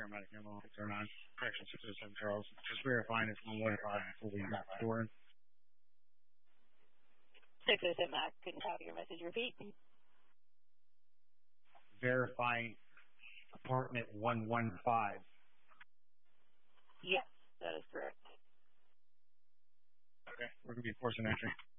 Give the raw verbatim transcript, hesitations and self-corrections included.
paramedic ammo turn on. Correction, six oh seven Charles. Just verifying it's one one five before we got door. six oh seven, I couldn't copy your message. Repeat. Verifying apartment one one five. Yes, that is correct. Okay, we're going to be forcing entry.